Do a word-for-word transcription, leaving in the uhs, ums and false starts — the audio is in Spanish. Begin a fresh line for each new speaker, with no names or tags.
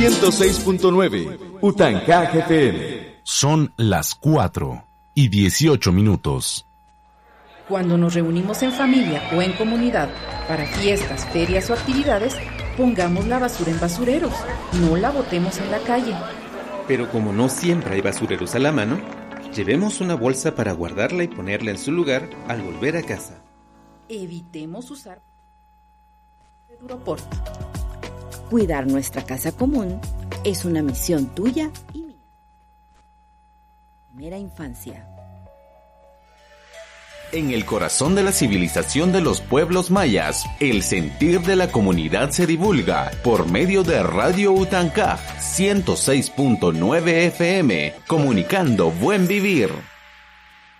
ciento seis punto nueve, Utancac F M.
Son las cuatro y dieciocho minutos.
Cuando nos reunimos en familia o en comunidad para fiestas, ferias o actividades, pongamos la basura en basureros, no la botemos en la calle.
Pero como no siempre hay basureros a la mano, llevemos una bolsa para guardarla y ponerla en su lugar al volver a casa.
Evitemos usar Duropor.
Cuidar nuestra casa común es una misión tuya y mía. Primera infancia.
En el corazón de la civilización de los pueblos mayas, el sentir de la comunidad se divulga por medio de Radio Utancac ciento seis punto nueve F M, comunicando buen vivir.